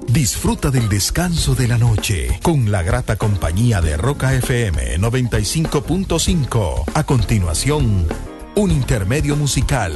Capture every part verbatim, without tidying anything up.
Disfruta del descanso de la noche con la grata compañía de Roca F M noventa y cinco punto cinco. A continuación, un intermedio musical.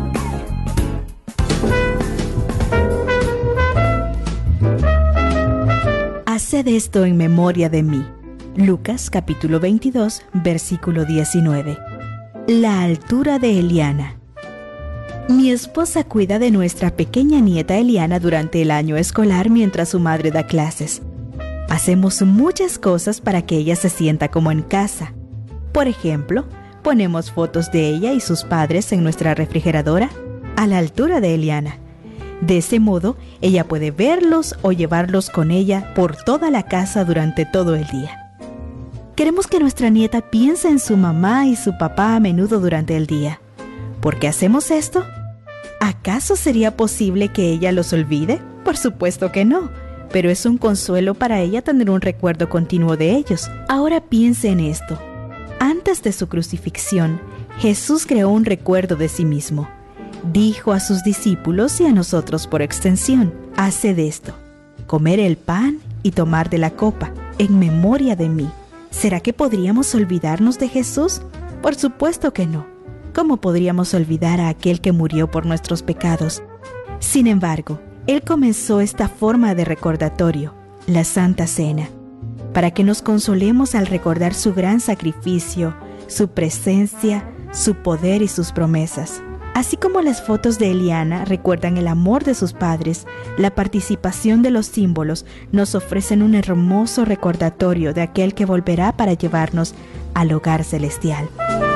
Haced esto en memoria de mí. Lucas capítulo veintidós, versículo diecinueve. La altura de Eliana. Mi esposa cuida de nuestra pequeña nieta Eliana durante el año escolar mientras su madre da clases. Hacemos muchas cosas para que ella se sienta como en casa. Por ejemplo, ponemos fotos de ella y sus padres en nuestra refrigeradora a la altura de Eliana. De ese modo, ella puede verlos o llevarlos con ella por toda la casa durante todo el día. Queremos que nuestra nieta piense en su mamá y su papá a menudo durante el día. ¿Por qué hacemos esto? ¿Acaso sería posible que ella los olvide? Por supuesto que no, pero es un consuelo para ella tener un recuerdo continuo de ellos. Ahora piense en esto. Antes de su crucifixión, Jesús creó un recuerdo de sí mismo. Dijo a sus discípulos y a nosotros por extensión: haced esto, comer el pan y tomar de la copa, en memoria de mí. ¿Será que podríamos olvidarnos de Jesús? Por supuesto que no. ¿Cómo podríamos olvidar a aquel que murió por nuestros pecados? Sin embargo, Él comenzó esta forma de recordatorio, la Santa Cena, para que nos consolemos al recordar su gran sacrificio, su presencia, su poder y sus promesas. Así como las fotos de Eliana recuerdan el amor de sus padres, la participación de los símbolos nos ofrecen un hermoso recordatorio de aquel que volverá para llevarnos al hogar celestial.